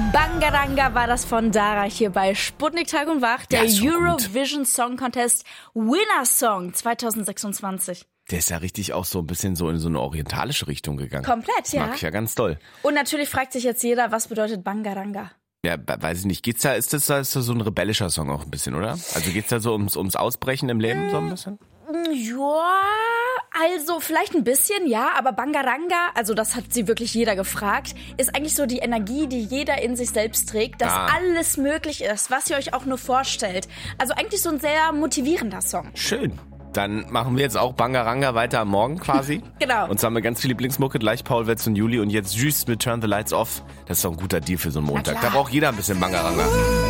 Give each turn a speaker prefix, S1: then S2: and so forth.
S1: Bangaranga war das von Dara hier bei Sputnik Tag und Wach, der Eurovision Song Contest Winner Song 2026.
S2: Der ist ja richtig auch so ein bisschen so in so eine orientalische Richtung gegangen.
S1: Komplett, ja.
S2: Mag ich ja ganz doll.
S1: Und natürlich fragt sich jetzt jeder, was bedeutet Bangaranga?
S2: Ja, weiß ich nicht. Ist das so ein rebellischer Song auch ein bisschen, oder? Also geht's da so ums Ausbrechen im Leben so ein bisschen?
S1: Ja, also vielleicht ein bisschen, ja, aber Bangaranga, also das hat sie wirklich jeder gefragt, ist eigentlich so die Energie, die jeder in sich selbst trägt, dass alles möglich ist, was ihr euch auch nur vorstellt. Also eigentlich so ein sehr motivierender Song.
S2: Schön. Dann machen wir jetzt auch Bangaranga weiter am Morgen quasi.
S1: Genau.
S2: Und so haben wir ganz viel Lieblingsmucke, gleich Paul Wetz und Juli und jetzt Just mit Turn the Lights Off. Das ist doch ein guter Deal für so einen Montag. Da braucht jeder ein bisschen Bangaranga.